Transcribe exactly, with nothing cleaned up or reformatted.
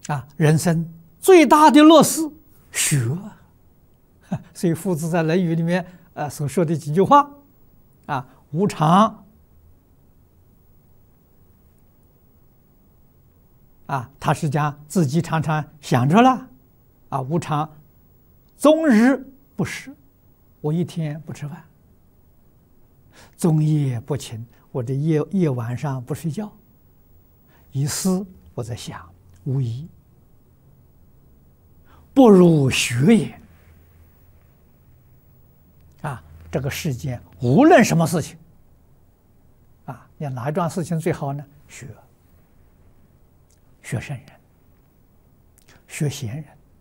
啊，人生最大的乐事学，所以夫子在《论语》里面呃所说的几句话啊，无常啊，他是讲自己常常想着了啊，无常，终日不食，我一天不吃饭，终夜不寝，我这夜夜晚上不睡觉，一思我在想，无疑不如学也。啊，这个世间无论什么事情，啊，你哪一桩事情最好呢？学，学圣人，学贤人。